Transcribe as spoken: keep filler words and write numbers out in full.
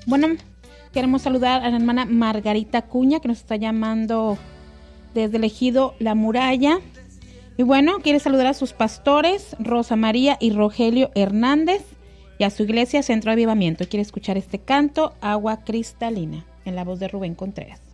Bueno, queremos saludar a la hermana Margarita Cuña, que nos está llamando desde el ejido La Muralla. Y bueno, quiere saludar a sus pastores, Rosa María y Rogelio Hernández, y a su iglesia Centro de Avivamiento. Quiere escuchar este canto, Agua Cristalina, en la voz de Rubén Contreras.